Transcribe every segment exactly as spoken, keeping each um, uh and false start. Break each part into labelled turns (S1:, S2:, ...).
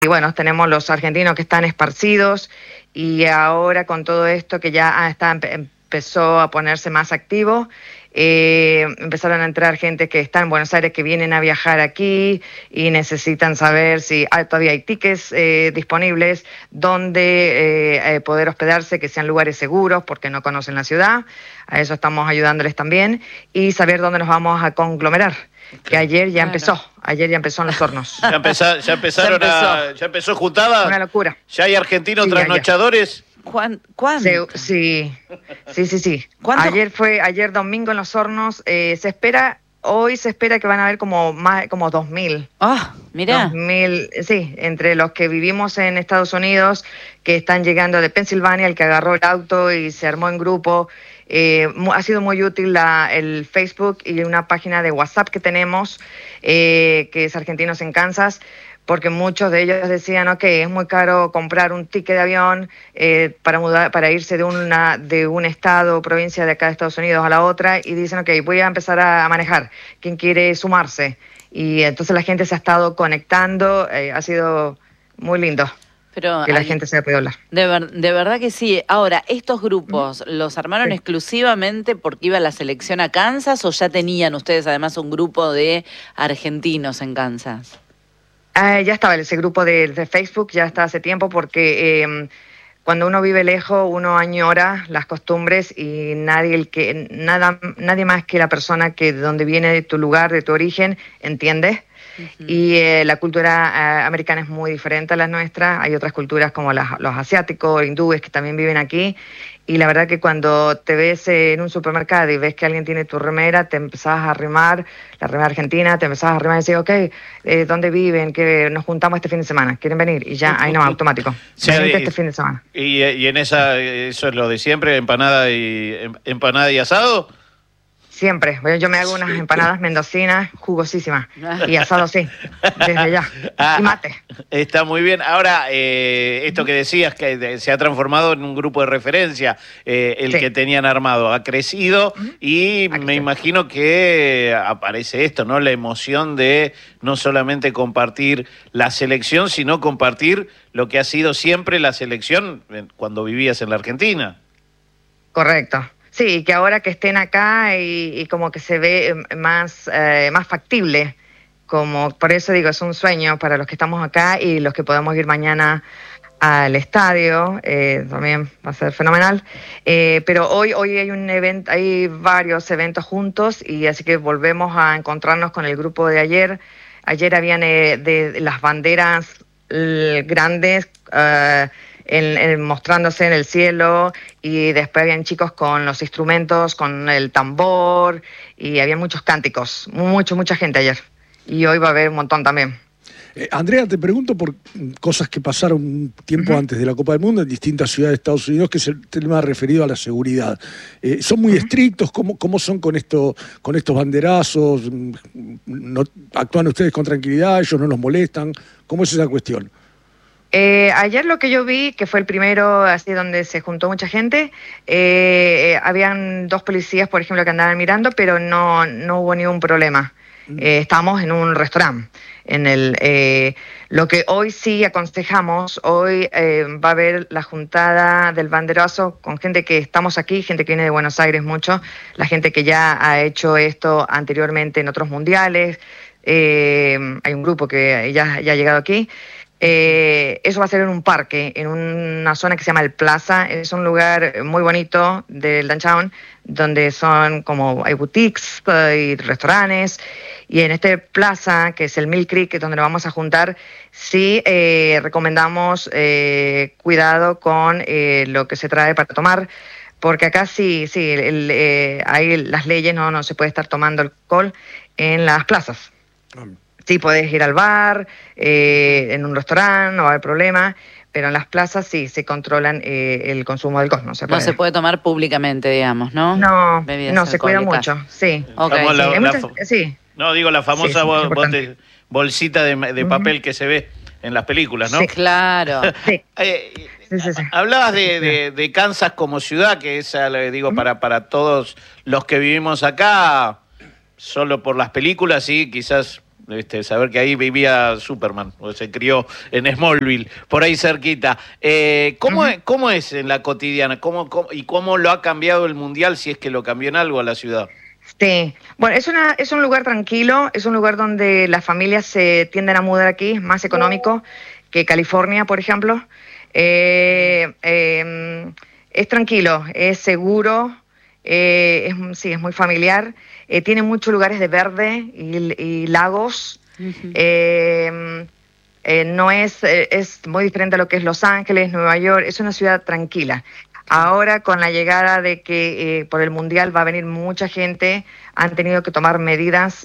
S1: y bueno, tenemos los argentinos que están esparcidos y ahora con todo esto que ya está, empezó a ponerse más activo, eh, empezaron a entrar gente que está en Buenos Aires, que vienen a viajar aquí y necesitan saber si hay, todavía hay tickets eh, disponibles, dónde eh, eh, poder hospedarse, que sean lugares seguros porque no conocen la ciudad. A eso estamos ayudándoles también, y saber dónde nos vamos a conglomerar. Que ayer ya claro. empezó, ayer ya empezó en los hornos.
S2: Ya, empezó, ya empezaron ya empezó. a, ya empezó juntada.
S1: Una locura.
S2: Ya hay argentinos sí, trasnochadores.
S1: ¿Cuándo? Sí, sí, sí, sí. Ayer fue, ayer domingo en los hornos. Eh, se espera, hoy se espera que van a haber como más, como dos mil.
S3: Ah, oh, mirá.
S1: Dos mil, sí, entre los que vivimos en Estados Unidos, que están llegando de Pensilvania, el que agarró el auto y se armó en grupo. Eh, ha sido muy útil la, el Facebook y una página de WhatsApp que tenemos, eh, que es Argentinos en Kansas, porque muchos de ellos decían, ok, es muy caro comprar un ticket de avión eh, para, mudar, para irse de, una, de un estado o provincia de acá de Estados Unidos a la otra, y dicen, ok, voy a empezar a, a manejar, ¿quién quiere sumarse? Y entonces la gente se ha estado conectando, eh, ha sido muy lindo. Pero que la hay, gente se haya podido hablar.
S3: De, ver, de verdad que sí. Ahora, ¿estos grupos ¿Mm? los armaron sí. exclusivamente porque iba la selección a Kansas o ya tenían ustedes además un grupo de argentinos en Kansas?
S1: Eh, ya estaba ese grupo de, de Facebook, ya está hace tiempo, porque eh, cuando uno vive lejos, uno añora las costumbres y nadie, el que, nada, nadie más que la persona que de donde viene, de tu lugar, de tu origen, entiende. Uh-huh. Y eh, la cultura eh, americana es muy diferente a la nuestra. Hay otras culturas como las, los asiáticos, hindúes, que también viven aquí. Y la verdad que cuando te ves en un supermercado y ves que alguien tiene tu remera, te empezás a arrimar, la remera argentina, te empezás a arrimar y decís, ok, eh, ¿dónde viven? Que nos juntamos este fin de semana, ¿quieren venir? Y ya, ahí no, automático.
S2: Sí,
S1: Venite este fin de semana.
S2: Y, y en esa, eso es lo de siempre, empanada y empanada y asado.
S1: Siempre. Yo me hago unas empanadas mendocinas jugosísimas. Y asado sí, desde ya.
S2: Ah,
S1: y mate.
S2: Está muy bien. Ahora, eh, esto que decías, que se ha transformado en un grupo de referencia, eh, el sí. que tenían armado, ha crecido y Aquí me sí. imagino que aparece esto, ¿no? La emoción de no solamente compartir la selección, sino compartir lo que ha sido siempre la selección cuando vivías en la Argentina.
S1: Correcto. Sí, que ahora que estén acá y, y como que se ve más, eh, más factible, como por eso digo, es un sueño para los que estamos acá y los que podemos ir mañana al estadio, eh, también va a ser fenomenal. Eh, pero hoy, hoy hay un evento, hay varios eventos juntos, y así que volvemos a encontrarnos con el grupo de ayer. Ayer habían eh, de, de las banderas eh, grandes, uh, En, en, mostrándose en el cielo, y después habían chicos con los instrumentos, con el tambor, y había muchos cánticos, mucho, mucha gente ayer, y hoy va a haber un montón también.
S4: Eh, Andrea, te pregunto por cosas que pasaron un tiempo uh-huh. antes de la Copa del Mundo en distintas ciudades de Estados Unidos, que es el tema referido a la seguridad. Eh, ¿Son muy uh-huh. estrictos? ¿Cómo, cómo son con, esto, con estos banderazos? ¿No, ¿Actúan ustedes con tranquilidad? ¿Ellos no los molestan? ¿Cómo es esa cuestión?
S1: Eh, ayer lo que yo vi, que fue el primero así donde se juntó mucha gente, eh, eh, habían dos policías, por ejemplo, que andaban mirando, pero no, no hubo ningún problema. Eh, estábamos en un restaurante. En el, eh, lo que hoy sí aconsejamos, hoy eh, va a haber la juntada del banderazo con gente que estamos aquí, gente que viene de Buenos Aires mucho, la gente que ya ha hecho esto anteriormente en otros mundiales, eh, hay un grupo que ya, ya ha llegado aquí. Eh, eso va a ser en un parque, en una zona que se llama el Plaza. Es un lugar muy bonito del downtown, donde son como hay boutiques y restaurantes, y en este plaza, que es el Mill Creek, donde nos vamos a juntar, sí eh, recomendamos eh, cuidado con eh, lo que se trae para tomar, porque acá sí, sí, el, eh, hay las leyes, no, no se puede estar tomando alcohol en las plazas. Um. Sí, podés ir al bar, eh, en un restaurante, no va a haber problema, pero en las plazas sí se controlan eh, el consumo de alcohol. No se puede.
S3: No se puede tomar públicamente, digamos, ¿no?
S1: No, Bebidas no, se cuida mucho, sí.
S3: Okay.
S2: Sí. La,
S1: sí.
S2: La,
S1: muchas, sí.
S2: No, digo la famosa
S1: sí,
S2: bol, bote, bolsita de, de papel uh-huh. que se ve en las películas, ¿no?
S3: Sí, claro.
S1: sí.
S2: eh,
S1: Sí, sí, sí.
S2: Hablabas de, de, de Kansas como ciudad, que es, digo, uh-huh. para, para todos los que vivimos acá, solo por las películas, sí, quizás este, saber que ahí vivía Superman, o se crió en Smallville, por ahí cerquita. Eh, ¿cómo, uh-huh. es, ¿Cómo es en la cotidiana? ¿Cómo, cómo, ¿Y cómo lo ha cambiado el Mundial, si es que lo cambió en algo a la ciudad?
S1: Sí, bueno, es, una, es un lugar tranquilo, es un lugar donde las familias se tienden a mudar aquí, es más económico que California, por ejemplo. Eh, eh, es tranquilo, es seguro, eh, es, sí, es muy familiar, eh, tiene muchos lugares de verde y, y lagos. Uh-huh. eh, eh, no es, eh, es muy diferente a lo que es Los Ángeles, Nueva York, es una ciudad tranquila. Ahora, con la llegada de que eh, por el Mundial va a venir mucha gente, han tenido que tomar medidas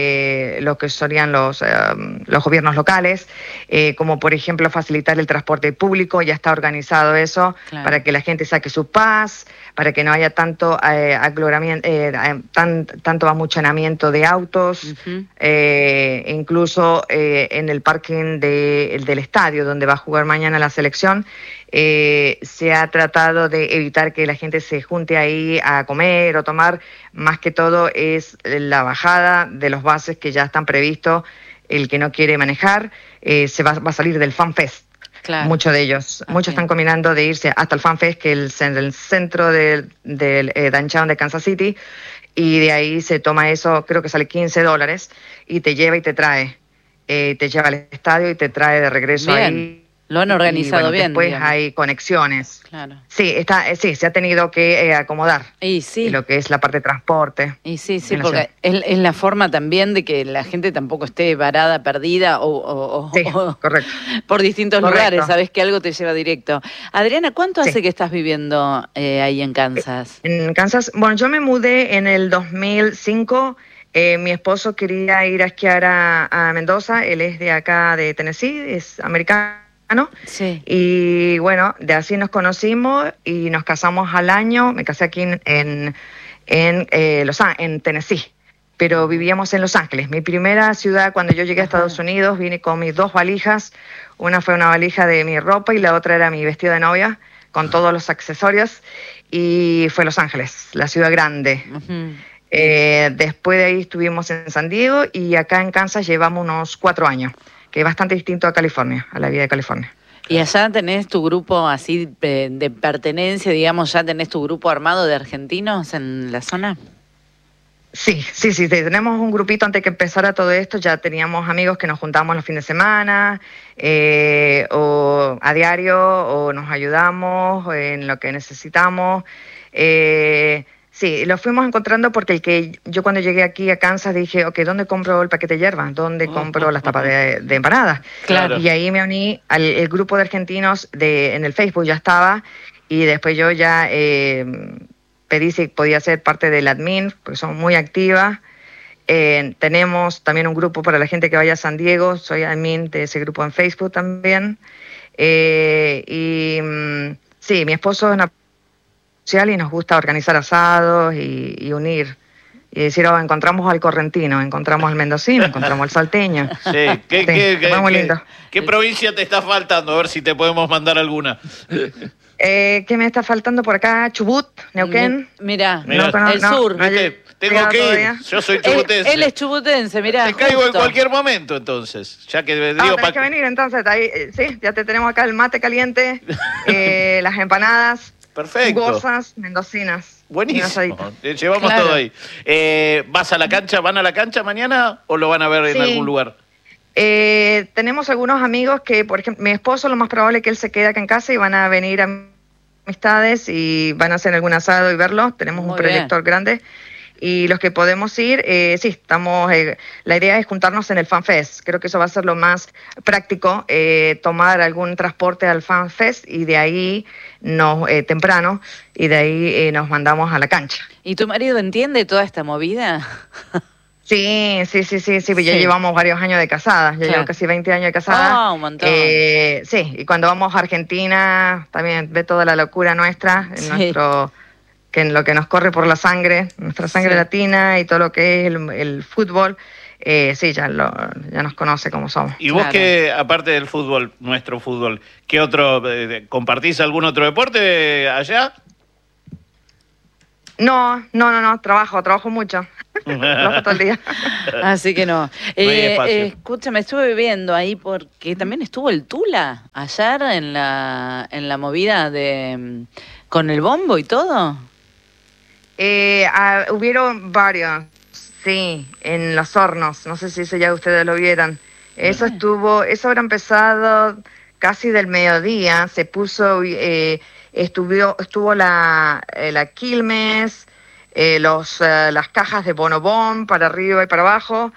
S1: eh, lo que serían los, eh, los gobiernos locales, eh, como por ejemplo facilitar el transporte público. Ya está organizado eso, claro, para que la gente saque su paz, para que no haya tanto eh, aglomeramiento, eh, tan, tanto amuchonamiento de autos, uh-huh. eh, incluso eh, en el parking de, del estadio donde va a jugar mañana la selección. Eh, se ha tratado de evitar que la gente se junte ahí a comer o tomar. Más que todo es la bajada de los buses que ya están previstos. El que no quiere manejar eh, se va, va a salir del Fan Fest. Claro. Muchos de ellos. Okay. Muchos están combinando de irse hasta el Fan Fest, que es el, el centro del, del eh, downtown de Kansas City, y de ahí se toma eso, creo que sale quince dólares, y te lleva y te trae. Eh, te lleva al estadio y te trae de regreso. Bien. Ahí.
S3: Lo han organizado, y, bueno, bien.
S1: Después
S3: digamos.
S1: Hay conexiones.
S3: Claro.
S1: Sí, está, sí, se ha tenido que eh, acomodar.
S3: Y sí.
S1: Y lo que es la parte de transporte.
S3: Y sí, sí, porque es, es la forma también de que la gente tampoco esté varada, perdida o, o,
S1: sí,
S3: o
S1: correcto.
S3: por distintos
S1: correcto.
S3: lugares. Sabes que algo te lleva directo. Adriana, ¿cuánto sí. hace que estás viviendo eh, ahí en Kansas?
S1: En Kansas, bueno, yo me mudé en el dos mil cinco. Eh, mi esposo quería ir a esquiar a, a Mendoza. Él es de acá, de Tennessee, es americano. ¿no?
S3: Sí.
S1: Y bueno, de así nos conocimos y nos casamos al año. Me casé aquí en, en, en, eh, Los, en Tennessee, pero vivíamos en Los Ángeles. Mi primera ciudad, cuando yo llegué a Estados Ajá. Unidos, vine con mis dos valijas. Una fue una valija de mi ropa y la otra era mi vestido de novia, con todos los accesorios. Y fue Los Ángeles, la ciudad grande. Uh-huh. Eh, después de ahí estuvimos en San Diego y acá en Kansas llevamos unos cuatro años. Que es bastante distinto a California, a la vida de California.
S3: ¿Y allá tenés tu grupo así de, de pertenencia, digamos, ya tenés tu grupo armado de argentinos en la zona?
S1: Sí, sí, sí, tenemos un grupito antes que empezara todo esto, ya teníamos amigos que nos juntábamos los fines de semana, eh, o a diario, o nos ayudamos en lo que necesitamos. Eh, Sí, lo fuimos encontrando porque el que yo cuando llegué aquí a Kansas dije, ok, ¿dónde compro el paquete de hierba? ¿Dónde oh, compro oh, las tapas oh. de, de empanadas?
S3: Claro.
S1: Y ahí me uní al el grupo de argentinos de, en el Facebook, ya estaba, y después yo ya eh, pedí si podía ser parte del admin, porque son muy activas. Eh, tenemos también un grupo para la gente que vaya a San Diego, soy admin de ese grupo en Facebook también. Eh, y mm, sí, mi esposo es una y nos gusta organizar asados y, y unir y decir, oh, encontramos al correntino, encontramos al mendocino, encontramos al salteño.
S2: Sí, ¿qué,
S1: sí,
S2: qué, qué,
S1: muy
S2: qué,
S1: lindo.
S2: ¿Qué provincia te está faltando? A ver si te podemos mandar alguna.
S1: Eh, ¿Qué me está faltando por acá? Chubut, Neuquén.
S3: Mira,
S2: no,
S3: no, el no, sur.
S2: No, ¿Viste? Tengo que
S1: todavía.
S2: ir, yo soy chubutense.
S3: Él, él es chubutense, mirá.
S2: Te caigo en cualquier momento, entonces. Ya que digo,
S1: ah, tenés
S2: pa...
S1: que venir, entonces. Ahí, eh, sí, ya te tenemos acá el mate caliente, eh, las empanadas.
S2: Perfecto.
S1: Jugosas, mendocinas.
S2: Buenísimo. Llevamos claro. todo ahí. Eh, ¿Vas a la cancha? ¿Van a la cancha mañana o lo van a ver sí. en algún lugar?
S1: Eh, tenemos algunos amigos que, por ejemplo, mi esposo lo más probable es que él se quede acá en casa y van a venir a amistades y van a hacer algún asado y verlo. Tenemos Muy un proyector bien. grande. Y los que podemos ir, eh, sí, estamos. Eh, la idea es juntarnos en el Fan Fest. Creo que eso va a ser lo más práctico, eh, tomar algún transporte al Fan Fest y de ahí nos eh, temprano y de ahí eh, nos mandamos a la cancha.
S3: ¿Y tu marido entiende toda esta movida?
S1: Sí, sí, sí, sí, sí, ya sí. llevamos varios años de casadas, ya claro. llevo casi veinte años de casada.
S3: Oh, un montón.
S1: Eh, sí, y cuando vamos a Argentina también ve toda la locura nuestra, en sí. nuestro... que en lo que nos corre por la sangre, nuestra sangre sí. latina y todo lo que es el, el fútbol, eh, sí, ya, lo, ya nos conoce como somos.
S2: ¿Y vos claro. que, aparte del fútbol, nuestro fútbol, qué otro, eh, compartís algún otro deporte allá?
S1: No, no, no, no, trabajo, trabajo mucho. Trabajo todo el día.
S3: Así que no.
S2: No hay
S3: Eh,
S2: espacio.
S3: eh, escúchame, estuve viendo ahí porque también estuvo el Tula ayer en la, en la movida de mm, con el bombo y todo.
S1: Eh, ah, hubieron varios, sí, en los hornos. No sé si eso ya ustedes lo vieron. Eso
S3: Bien.
S1: estuvo, eso habrá empezado casi del mediodía. Se puso, eh, estuvo, estuvo la, eh, la quilmes, eh, los, eh, las cajas de bonobón para arriba y para abajo.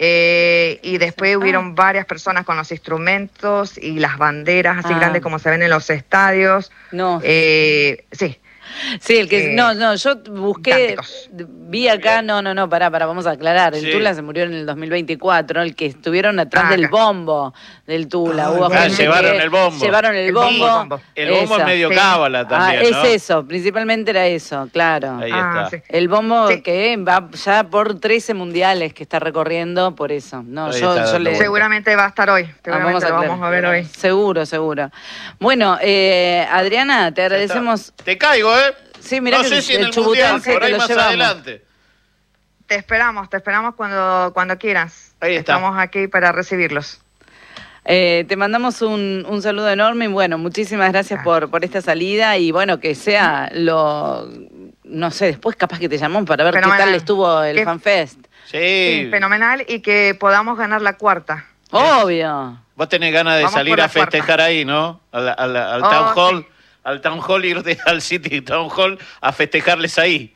S1: eh, y después
S3: Ah.
S1: hubieron varias personas con los instrumentos y las banderas así
S3: Ah.
S1: grandes como se ven en los estadios.
S3: No.
S1: Eh, sí.
S3: Sí, el que
S1: Eh,
S3: no, no, yo busqué,
S1: cánticos.
S3: vi acá, no, no, no, pará, pará, vamos a aclarar. El
S2: Sí.
S3: Tula se murió en el dos mil veinticuatro, el que estuvieron atrás
S1: Ah,
S3: del
S1: acá.
S3: bombo del Tula.
S4: Ah,
S3: Hubo
S4: el bombo.
S3: gente
S2: Ah, llevaron
S3: que
S2: el bombo.
S3: Llevaron el
S1: El
S3: bombo.
S1: bombo, bombo.
S2: El bombo es
S3: Esa.
S2: medio
S1: sí.
S2: cábala
S3: Ah,
S2: también,
S3: es
S2: ¿no?
S3: eso, principalmente era eso, claro.
S2: Ahí
S1: Ah,
S2: está.
S1: sí.
S3: El bombo
S1: Sí.
S3: que va ya por trece mundiales que está recorriendo, por eso. No,
S2: Ahí
S3: yo,
S2: está
S3: yo
S2: dando
S3: le...
S2: vuelta.
S1: Seguramente va a estar hoy.
S3: Ah,
S1: Seguramente lo
S3: aclarar.
S1: vamos a ver hoy.
S3: Seguro, seguro. Bueno, eh, Adriana, te agradecemos.
S2: Te caigo, ¿eh?
S3: Sí, mirá
S2: no
S3: que
S2: sé si en
S3: el
S2: el
S3: Chubután
S2: mundial,
S3: se
S2: por
S3: te
S2: ahí
S3: lo
S2: más
S3: llevamos.
S2: adelante.
S1: Te esperamos, te esperamos cuando, cuando quieras.
S2: Ahí está.
S1: Estamos aquí para recibirlos.
S3: Eh, te mandamos un, un saludo enorme y bueno, muchísimas gracias por, por esta salida y bueno, que sea lo, no sé, después capaz que te llamamos para ver
S1: Fenomenal.
S3: qué tal estuvo el
S1: ¿Qué?
S3: FanFest.
S2: Sí.
S1: Sí, fenomenal y que podamos ganar la cuarta.
S3: Obvio.
S2: Vos tenés ganas de
S1: Vamos
S2: salir
S1: por la
S2: a festejar
S1: cuarta.
S2: ahí, ¿no? Al, al- al
S1: Oh,
S2: Town Hall,
S1: sí.
S2: al Town Hall, irte al City Town Hall a festejarles ahí.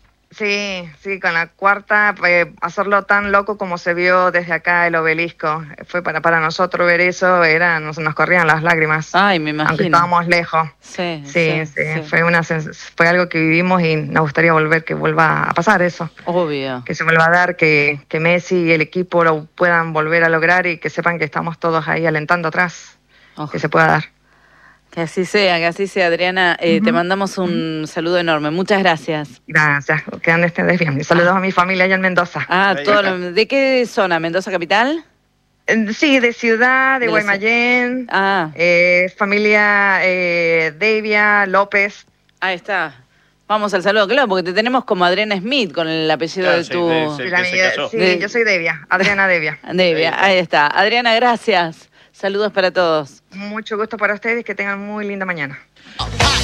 S1: Sí, sí, con la cuarta, eh, hacerlo tan loco como se vio desde acá el obelisco. Fue para, para nosotros ver eso, era, nos, nos corrían las lágrimas,
S3: Ay, me
S1: aunque
S3: imagino.
S1: estábamos lejos.
S3: Sí,
S1: Sí, sí,
S3: sí.
S1: Fue, una, sens- fue algo que vivimos y nos gustaría volver, que vuelva a pasar eso.
S3: Obvio.
S1: Que se vuelva a dar, que, que Messi y el equipo lo puedan volver a lograr y que sepan que estamos todos ahí alentando atrás,
S3: Ojo.
S1: que se pueda dar.
S3: Que así sea, que así sea, Adriana. Eh, Te mandamos un saludo enorme. Muchas gracias.
S1: Gracias, que andes bien. Y saludos a mi familia allá en Mendoza.
S3: Ah,
S2: Ahí
S3: todo
S2: está.
S3: lo- ¿de qué zona? ¿Mendoza Capital?
S1: Eh, Sí, de Ciudad, de,
S3: De la
S1: Guaymallén,
S3: Ah,
S1: eh, familia eh, Devia, López.
S3: ahí está. Vamos al saludo, claro, porque te tenemos como Adriana Smith con el apellido
S2: Claro,
S3: de
S2: sí,
S3: tu...
S2: de- sí.
S1: Sí,
S2: El
S1: la
S2: que se
S1: mía-
S2: casó.
S1: sí,
S3: De-
S1: yo soy Devia, Adriana Devia.
S3: Devia, ahí está. Adriana, gracias. Saludos para todos.
S1: Mucho gusto para ustedes, que tengan muy linda mañana.